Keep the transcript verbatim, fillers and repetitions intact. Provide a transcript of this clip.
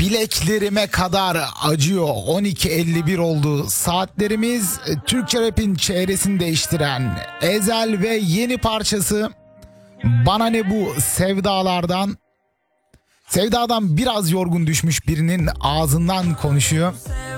Bileklerime kadar acıyor. on iki elli bir oldu saatlerimiz. Türkçe rap'in çehresini değiştiren Ezel ve yeni parçası Bana Ne Bu Sevdalardan. Sevdadan biraz yorgun düşmüş birinin ağzından konuşuyor.